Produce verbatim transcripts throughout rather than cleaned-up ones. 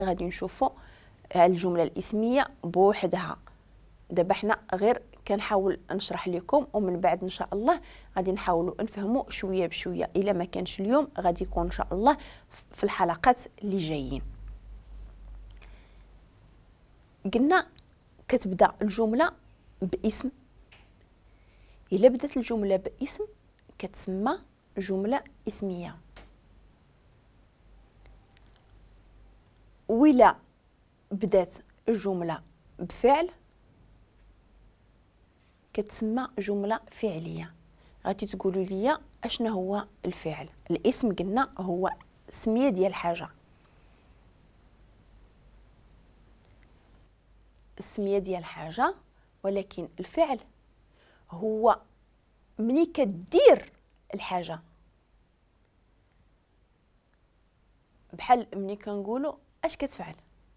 غادي نشوفوا الجمله الاسميه بوحدها. دابا حنا غير كنحاول نشرح لكم، ومن بعد ان شاء الله غادي نحاولوا نفهموا شويه بشويه. الا ما كانش اليوم غادي يكون ان شاء الله في الحلقات اللي جايين. قلنا كتبدا الجمله باسم. الا بدات الجمله باسم كتسمى جمله اسميه، ولا بدات الجمله بفعل كتسمى جمله فعليه. غادي تقولوا لي اشنا هو الفعل؟ الاسم قلنا هو سميه ديال حاجه، السميه ديال حاجه، ولكن الفعل هو ملي كدير الحاجه. بحال ملي كنقولوا اش كتفعل،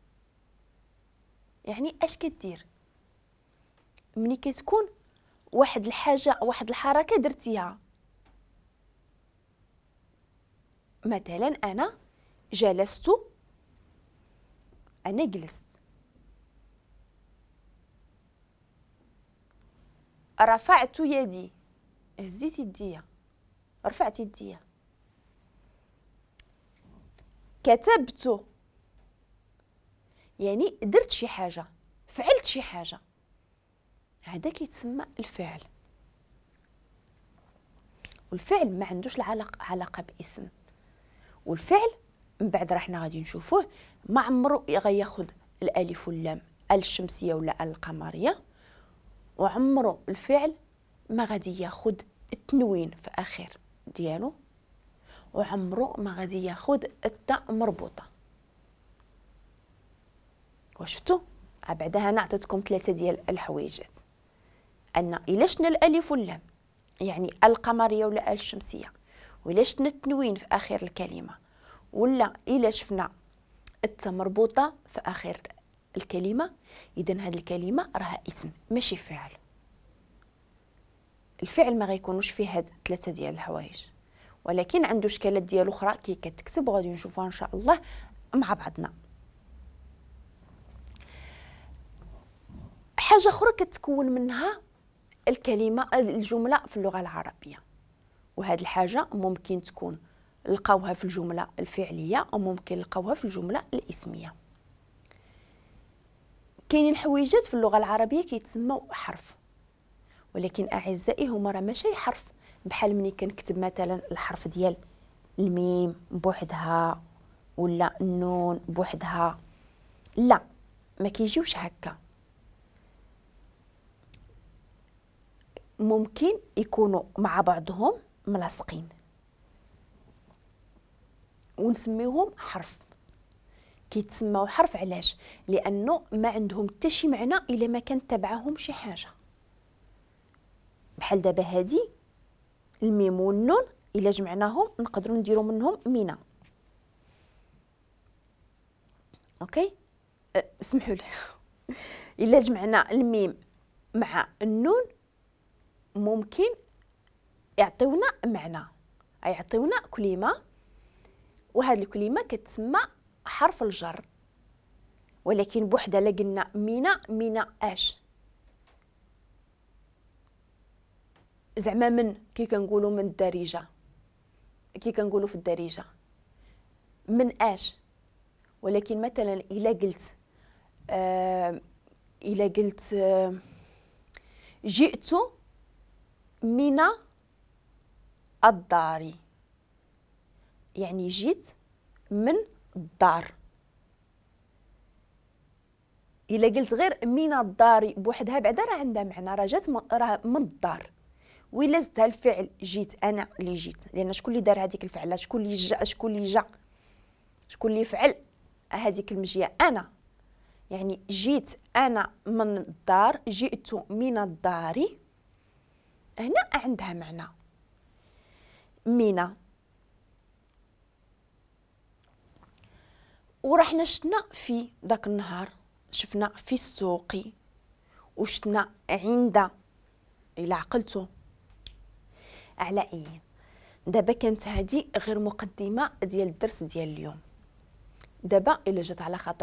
يعني اش كدير. ملي كتكون واحد الحاجه واحد الحركه درتيها، مثلا انا جلست، انا جلست. رفعت يدي، هزيت يديا، رفعت يديا. كتبت، يعني درت شي حاجه، فعلت شي حاجه. هذا كيتسمى الفعل. والفعل ما عندوش العلاقه علاقه باسم. والفعل من بعد راه حنا غادي نشوفوه ما عمرو غياخذ الالف واللام الشمسيه ولا القمريه، وعمرو الفعل ما غادي ياخذ التنوين في اخر ديالو، وعمرو ما غادي ياخذ التاء مربوطه. وشفتوا بعدها انا عطيتكم ثلاثه ديال الحويجات. ان الا شفنا الالف واللام يعني القمريه ولا الشمسيه، ولا شفنا التنوين في اخر الكلمه، ولا الا شفنا التاء مربوطه في اخر الكلمه، اذا هذه الكلمه راها اسم ماشي فعل. الفعل ما غيكونوش فيه هاد ثلاثه ديال الحوايج، ولكن عنده اشكالات ديالو اخرى كي كتكتب، وغادي نشوفوها ان شاء الله مع بعضنا. حاجه اخرى كتكون منها الكلمه الجمله في اللغه العربيه، وهذه الحاجه ممكن تكون لقاوها في الجمله الفعليه وممكن لقاوها في الجمله الاسميه. كاينين حويجات في اللغه العربيه كيتسموا حرف، ولكن اعزائي هما راه ماشي حرف. بحال ملي كنكتب مثلا الحرف ديال الميم بوحدها ولا النون بوحدها، لا ما كيجيوش هكا. ممكن يكونوا مع بعضهم ملاصقين ونسميوهم حرف. كيتسموا حرف علاش؟ لانه ما عندهم حتى شي معنى الا ما كان تبعهم شي حاجه. بحال دابا هادي الميم والنون الا جمعناهم نقدروا نديروا منهم مينا. اوكي أه اسمحوا لي الا جمعنا الميم مع النون ممكن يعطيونا معنى، يعطيونا كلمه، وهذه الكلمه كتسمى حرف الجر. ولكن بوحدها لا قلنا مينا، مينا اش؟ زعما من كي كنقولوا من الدارجه، كي كنقولوا في الدارجه من اش. ولكن مثلا الا قلت آه الا قلت آه جئت من الدار، يعني جيت من الدار. الا قلت غير من الدار بوحدها بعدا راه عندها معنى، راه جات راه من الدار. وإلا زدتها الفعل جيت، انا اللي جيت، لان شكون اللي دار هذيك الفعله؟ شكون اللي جا شكون اللي جا شكون اللي فعل هذيك المجيه؟ انا. يعني جيت انا من الدار، جئت من الدار، هنا عندها معنى من. ورحنا شفنا في ذاك النهار، شفنا في السوق، وشفنا عند. الى عقلتو على اي. دابا كانت هذه غير مقدمه ديال الدرس ديال اليوم. دابا الا جات على خاطر